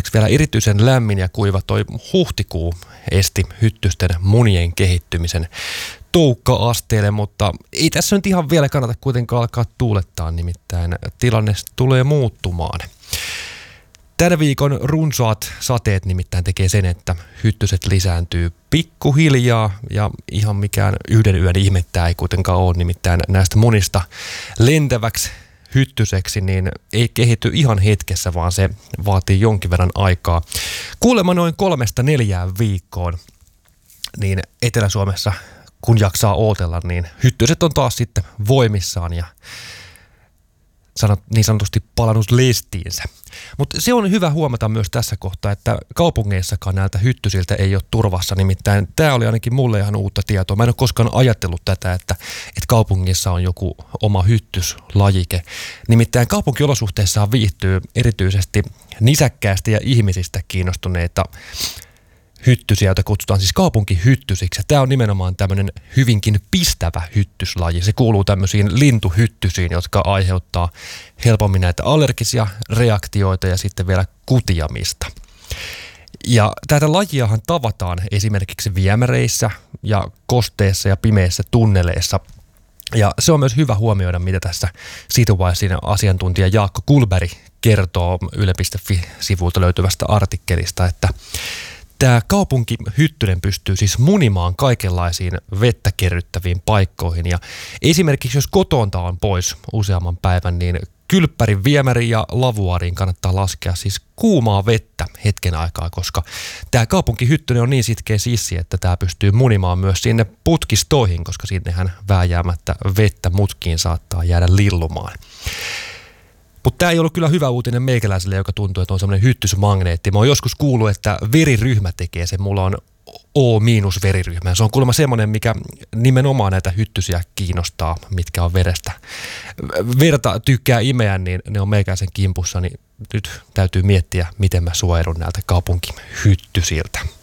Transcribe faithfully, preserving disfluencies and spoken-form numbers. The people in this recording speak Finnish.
lisäksi vielä erityisen lämmin ja kuiva toi huhtikuu esti hyttysten munien kehittymisen toukka-asteelle, mutta ei tässä nyt ihan vielä kannata kuitenkaan alkaa tuulettaa, nimittäin tilanne tulee muuttumaan. Tänä viikon runsaat sateet nimittäin tekee sen, että hyttyset lisääntyy pikkuhiljaa ja ihan mikään yhden yön ihmettä ei kuitenkaan ole, nimittäin näistä munista lentäväksi hyttyseksi, niin ei kehity ihan hetkessä, vaan se vaatii jonkin verran aikaa. Kuulemma noin kolmesta neljään viikkoon, niin Etelä-Suomessa kun jaksaa ootella, niin hyttyset on taas sitten voimissaan ja sanot, niin sanotusti palannut lestiinsä. Mutta se on hyvä huomata myös tässä kohtaa, että kaupungeissakaan näiltä hyttysiltä ei ole turvassa. Nimittäin tämä oli ainakin mulle ihan uutta tietoa. Mä en ole koskaan ajatellut tätä, että, että kaupungissa on joku oma hyttyslajike. Nimittäin kaupunkiolosuhteissa viihtyy erityisesti nisäkkäästä ja ihmisistä kiinnostuneita hyttysiä, joita kutsutaan siis kaupunkihyttysiksi. Tämä on nimenomaan tämmöinen hyvinkin pistävä hyttyslaji. Se kuuluu tämmöisiin lintuhyttysiin, jotka aiheuttaa helpommin näitä allergisia reaktioita ja sitten vielä kutiamista. Ja tätä lajiahan tavataan esimerkiksi viemäreissä ja kosteissa ja pimeissä tunneleissa. Ja se on myös hyvä huomioida, mitä tässä Citywisen asiantuntija Jaakko Kulberg kertoo yle piste fi-sivulta löytyvästä artikkelista, että tämä kaupunkihyttynen pystyy siis munimaan kaikenlaisiin vettä kerryttäviin paikkoihin ja esimerkiksi jos kotonta on pois useamman päivän, niin kylppärin, viemärin ja lavuaariin kannattaa laskea siis kuumaa vettä hetken aikaa, koska tämä kaupunkihyttynen on niin sitkeä sissi, että tämä pystyy munimaan myös sinne putkistoihin, koska sinnehän vääjäämättä vettä mutkiin saattaa jäädä lillumaan. Mutta tämä ei ollut kyllä hyvä uutinen meikäläiselle, joka tuntuu, että on semmoinen hyttysmagneetti. Mä oon joskus kuullut, että veriryhmä tekee sen. Mulla on O-veriryhmä. Se on kuulemma semmoinen, mikä nimenomaan näitä hyttysiä kiinnostaa, mitkä on verestä. Verta tykkää imeä, niin ne on meikäläisen kimpussa. Niin nyt täytyy miettiä, miten mä suojelun näiltä kaupunkihyttysiltä.